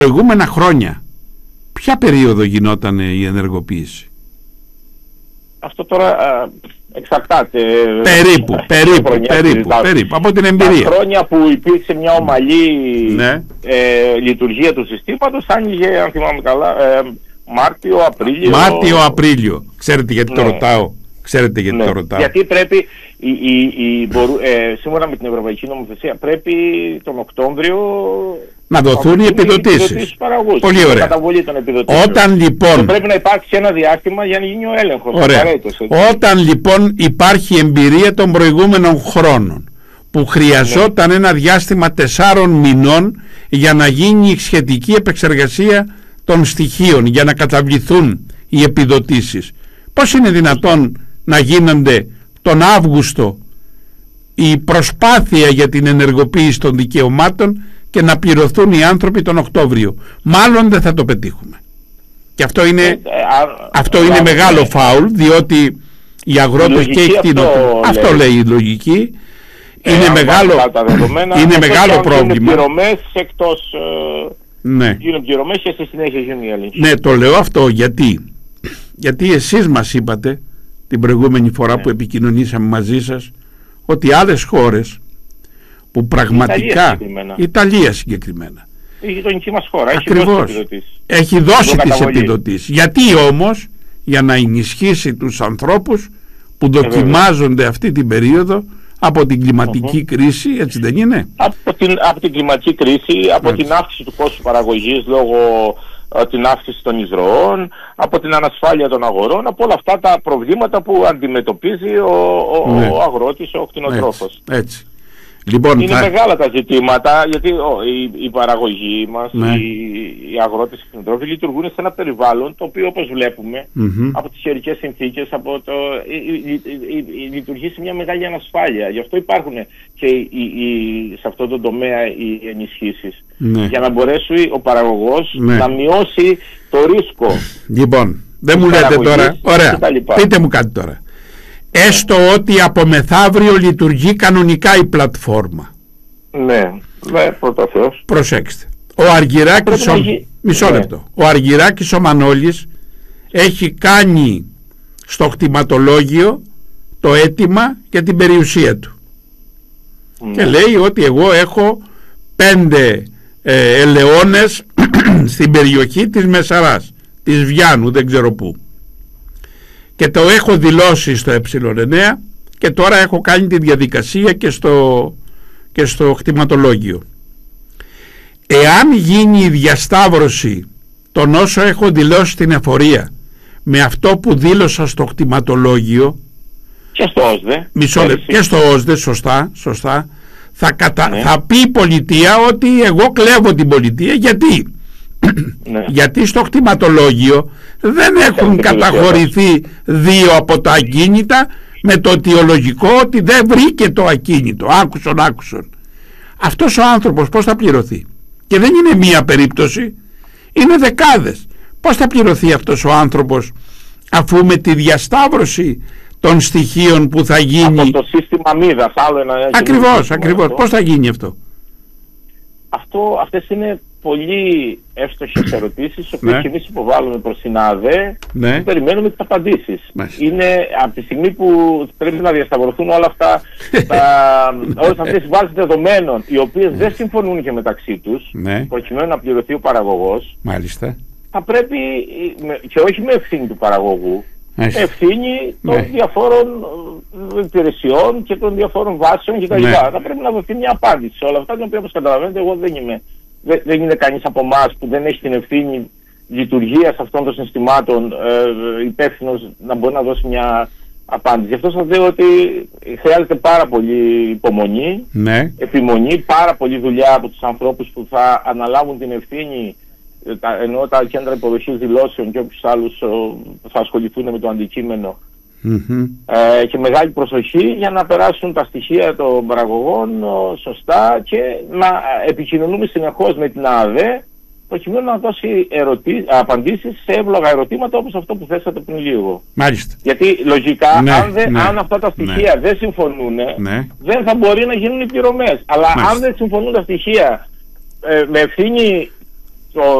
προηγούμενα χρόνια ποια περίοδο γινόταν η ενεργοποίηση? Αυτό τώρα εξαρτάται. Περίπου από την εμπειρία. Τα χρόνια που υπήρξε μια ομαλή λειτουργία του συστήματος άνοιγε, αν θυμάμαι καλά, Μάρτιο-Απρίλιο. Ξέρετε γιατί το ρωτάω? Το ρωτάω. Γιατί πρέπει, σύμφωνα με την Ευρωπαϊκή Νομοθεσία, πρέπει τον Οκτώβριο να δοθούν οι επιδοτήσεις. Πολύ ωραία. Καταβολή των επιδοτήσεων. Όταν λοιπόν πρέπει να υπάρξει ένα διάστημα για να γίνει ο έλεγχος. Όταν λοιπόν υπάρχει εμπειρία των προηγούμενων χρόνων που χρειαζόταν ένα διάστημα 4 μηνών για να γίνει η σχετική επεξεργασία των στοιχείων, για να καταβληθούν οι επιδοτήσεις, πώς είναι δυνατόν να γίνονται τον Αύγουστο η προσπάθεια για την ενεργοποίηση των δικαιωμάτων και να πληρωθούν οι άνθρωποι τον Οκτώβριο? Μάλλον δεν θα το πετύχουμε. Και αυτό είναι μεγάλο φάουλ, διότι οι αγρότες και οι κτηνοτρόφοι, αυτό λέει η λογική, είναι μεγάλο πρόβλημα. Είναι πληρωμές εκτός, γίνουν πληρωμές και στη συνέχεια γίνουν οι έλεγχοι. Ναι, το λέω αυτό γιατί εσείς μας είπατε την προηγούμενη φορά που επικοινωνήσαμε μαζί σας ότι άλλες χώρες που πραγματικά, Ιταλία συγκεκριμένα, η γειτονική μας χώρα, έχει δώσει τις επιδοτήσεις. Γιατί όμως? Για να ενισχύσει τους ανθρώπους που δοκιμάζονται αυτή την περίοδο από την κλιματική κρίση, έτσι δεν είναι? Από την κλιματική κρίση, από την αύξηση του κόστου παραγωγής λόγω την αύξηση των εισρωών, από την ανασφάλεια των αγορών, από όλα αυτά τα προβλήματα που αντιμετωπίζει ο αγρότης, ο κτηνοτρόφος. Έτσι. Λοιπόν, είναι μεγάλα τα ζητήματα, γιατί η παραγωγή μας, οι αγρότες και οι κτηνοτρόφοι λειτουργούν σε ένα περιβάλλον το οποίο, όπως βλέπουμε, από τις καιρικές συνθήκες, λειτουργεί σε μια μεγάλη ανασφάλεια. Γι' αυτό υπάρχουν και σε αυτό το τομέα οι ενισχύσεις. Για να μπορέσει ο παραγωγός να μειώσει το ρίσκο. Λοιπόν, δεν μου λέτε τώρα, ωραία, πείτε μου κάτι τώρα. Έστω ότι από μεθαύριο λειτουργεί κανονικά η πλατφόρμα. Ναι, πρώτα Θεός. Προσέξτε. Μισό λεπτό. Ο Αργυράκης ο Μανώλης έχει κάνει στο κτηματολόγιο το αίτημα για την περιουσία του. Και λέει ότι εγώ έχω 5 ελαιώνες στην περιοχή της Μεσαράς, της Βιάνου, δεν ξέρω πού. Και το έχω δηλώσει στο ε9 και τώρα έχω κάνει τη διαδικασία και στο κτηματολόγιο. Εάν γίνει η διασταύρωση των όσων έχω δηλώσει στην εφορία με αυτό που δήλωσα στο κτηματολόγιο και στο ΩΣΔΕ, και στο ΩΣΔΕ, σωστά, θα πει η πολιτεία ότι εγώ κλέβω την πολιτεία. Γιατί? Γιατί στο κτηματολόγιο δεν έχουν καταχωρηθεί 2 από τα ακίνητα με το αιτιολογικό ότι δεν βρήκε το ακίνητο. Άκουσον. Αυτός ο άνθρωπος πώς θα πληρωθεί? Και δεν είναι μία περίπτωση, είναι δεκάδες. Πώς θα πληρωθεί αυτός ο άνθρωπος αφού με τη διασταύρωση των στοιχείων που θα γίνει από το σύστημα μοίρας, άλλο ένα... Ακριβώς. Πώς θα γίνει αυτό? Αυτές είναι πολύ εύστοχες ερωτήσεις, τις οποίες και εμείς υποβάλλουμε προς την ΑΔΕ και περιμένουμε τις απαντήσεις. Είναι από τη στιγμή που πρέπει να διασταυρωθούν όλα αυτά, όλες αυτές οι βάσεις δεδομένων, οι οποίες δεν συμφωνούν και μεταξύ τους, προκειμένου να πληρωθεί ο παραγωγός, θα πρέπει, και όχι με ευθύνη του παραγωγού, ευθύνη των διαφόρων υπηρεσιών και των διαφόρων βάσεων κτλ. Θα πρέπει να δοθεί μια απάντηση σε όλα αυτά, την οποία, όπως καταλαβαίνετε, εγώ δεν είναι κανείς από εμάς που δεν έχει την ευθύνη λειτουργίας αυτών των συστημάτων υπεύθυνος να μπορεί να δώσει μια απάντηση. Γι' αυτό σας λέω ότι χρειάζεται πάρα πολύ υπομονή, επιμονή, πάρα πολύ δουλειά από τους ανθρώπους που θα αναλάβουν την ευθύνη, ενώ τα κέντρα υποδοχής δηλώσεων και όποιους άλλους θα ασχοληθούν με το αντικείμενο, και μεγάλη προσοχή για να περάσουν τα στοιχεία των παραγωγών σωστά και να επικοινωνούμε συνεχώς με την ΑΔΕ προκειμένου να δώσει απαντήσεις σε εύλογα ερωτήματα όπως αυτό που θέσατε πριν λίγο. Μάλιστα. Γιατί λογικά αν αυτά τα στοιχεία δεν συμφωνούν, δεν θα μπορεί να γίνουν οι πληρωμές. Αλλά αν δεν συμφωνούν τα στοιχεία με ευθύνη